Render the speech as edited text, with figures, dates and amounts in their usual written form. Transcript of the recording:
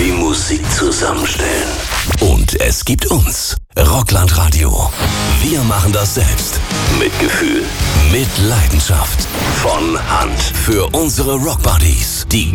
die Musik zusammenstellen. Und es gibt uns, Rockland Radio. Wir machen das selbst. Mit Gefühl, mit Leidenschaft. Von Hand. Für unsere Rockbuddies, die